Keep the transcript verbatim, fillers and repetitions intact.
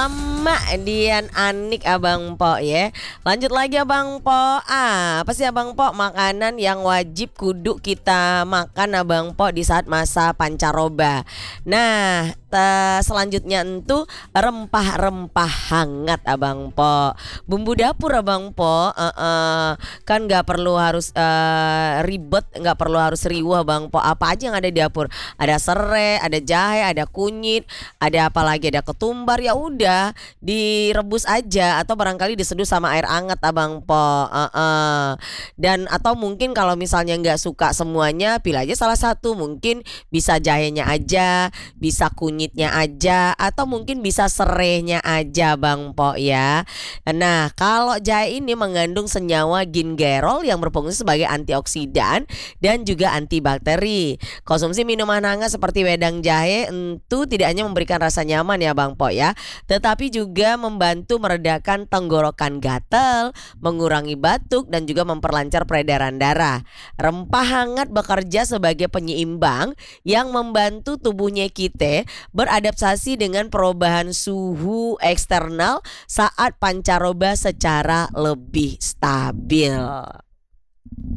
sama Dian Anik Abang Po ya. Lanjut lagi Abang Po. Ah, apa sih Abang Po makanan yang wajib kudu kita makan Abang Po di saat masa pancaroba? Nah, te- selanjutnya itu rempah-rempah hangat Abang Po. Bumbu dapur Abang Po. eh, eh, kan nggak perlu harus eh, ribet, nggak perlu harus riuh Abang Po. Apa aja yang ada di dapur? Ada serai, ada jahe, ada kunyit, ada apa lagi, ada ketumbar, ya udah direbus aja atau barangkali diseduh sama air hangat Abang Po. Uh-uh. Dan atau mungkin kalau misalnya nggak suka semuanya, pilih aja salah satu. Mungkin bisa jahenya aja, bisa kunyitnya aja, atau mungkin bisa serainya aja Bang Po ya. Nah, kalau jahe ini mengandung senyawa gingerol yang berfungsi sebagai antioksidan dan juga antibakteri. Konsumsi minuman hangat seperti wedang jahe itu tidak hanya memberikan rasa nyaman ya Bang Po ya, tetapi juga membantu meredakan tenggorokan gatal, mengurangi batuk dan juga memperlancar peredaran darah. Rempah hangat bekerja sebagai penyeimbang yang membantu tubuhnya kita beradaptasi dengan perubahan suhu eksternal saat pancaroba secara lebih stabil.